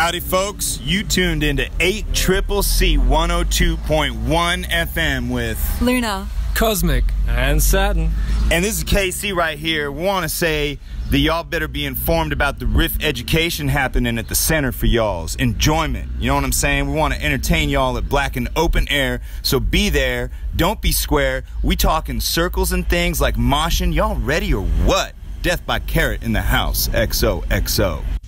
Howdy, folks. You tuned into 8CCC 102.1 FM with Luna, Cosmic, and Saturn. And this is KC right here. We want to say that y'all better be informed about the Riff education happening at the Center for y'all's enjoyment. You know what I'm saying? We want to entertain y'all at Black and Open Air, so be there. Don't be square. We talking circles and things like moshing. Y'all ready or what? Death by Carrot in the house. XOXO.